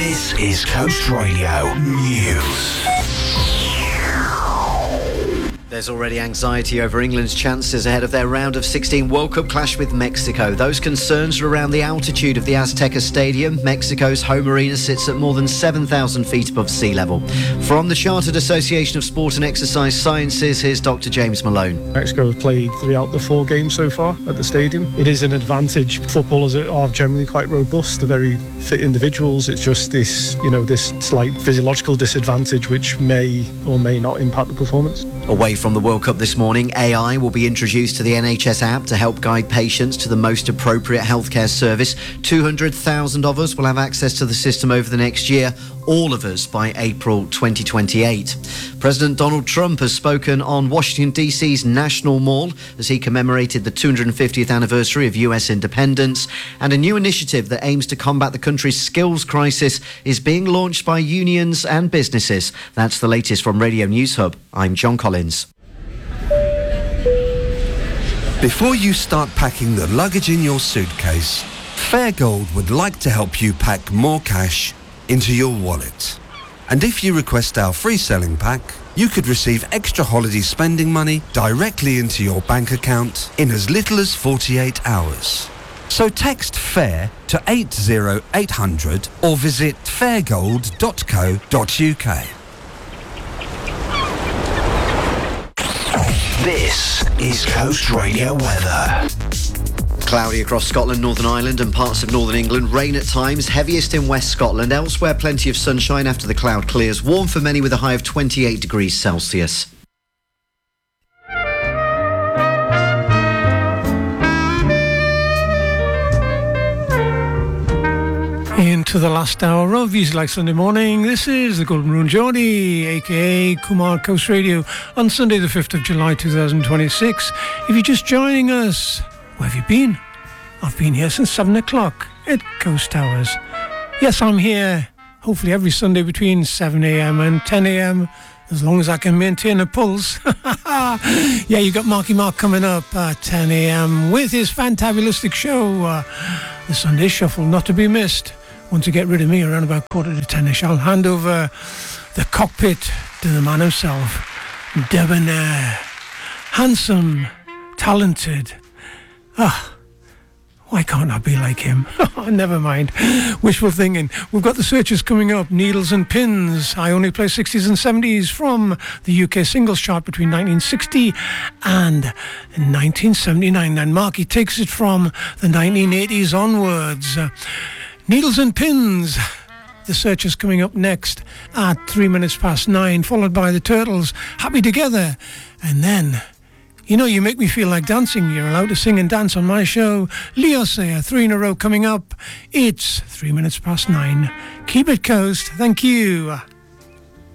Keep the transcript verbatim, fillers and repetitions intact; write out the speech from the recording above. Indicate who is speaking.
Speaker 1: This is Coast Radio News.
Speaker 2: There's already anxiety over England's chances ahead of their round of sixteen World Cup clash with Mexico. Those concerns are around the altitude of the Azteca Stadium. Mexico's home arena sits at more than seven thousand feet above sea level. From the Chartered Association of Sport and Exercise Sciences, here's Doctor James Malone.
Speaker 3: Mexico have played throughout the four games so far at the stadium. It is an advantage. Footballers are generally quite robust. They're very fit individuals. It's just this, you know, this slight physiological disadvantage which may or may not impact the performance.
Speaker 2: Away from the World Cup this morning, A I will be introduced to the N H S app to help guide patients to the most appropriate healthcare service. two hundred thousand of us will have access to the system over the next year, all of us by April twenty twenty-eight. President Donald Trump has spoken on Washington D C's National Mall as he commemorated the two hundred fiftieth anniversary of U S independence, and a new initiative that aims to combat the country's skills crisis is being launched by unions and businesses. That's the latest from Radio News Hub. I'm John Collins.
Speaker 4: Before you start packing the luggage in your suitcase, Fairgold would like to help you pack more cash into your wallet. And if you request our free selling pack, you could receive extra holiday spending money directly into your bank account in as little as forty-eight hours. So text FAIR to eight zero eight hundred or visit fairgold dot co dot uk.
Speaker 1: This is Coast Radio weather.
Speaker 2: Cloudy across Scotland, Northern Ireland and parts of northern England. Rain at times, heaviest in West Scotland. Elsewhere, plenty of sunshine after the cloud clears. Warm for many with a high of twenty-eight degrees Celsius.
Speaker 5: Into the last hour of Easy Like Sunday Morning. This is the Golden Rune Geordie, aka Kumar Coast Radio, on Sunday the fifth of July two thousand twenty-six. If you're just joining us, where have you been? I've been here since seven o'clock at Coast Towers. Yes, I'm here hopefully every Sunday between seven a.m. and ten a.m. as long as I can maintain a pulse. Yeah, you got Marky Mark coming up at ten a.m. with his fantabulistic show, uh, the Sunday Shuffle, not to be missed. Once you get rid of me around about quarter to ten-ish, I'll hand over the cockpit to the man himself, debonair, handsome, talented. Ah, why can't I be like him? Never mind. Wishful thinking. We've got the searches coming up. Needles and Pins. I only play sixties and seventies from the U K singles chart between nineteen sixty and nineteen seventy-nine. And Marky takes it from the nineteen eighties onwards. Uh, Needles and Pins. The searches coming up next at three minutes past nine, followed by the Turtles. Happy Together. And then, you know, you make me feel like dancing. You're allowed to sing and dance on my show. Leo Sayer, three in a row coming up. It's three minutes past nine. Keep it coast. Thank you.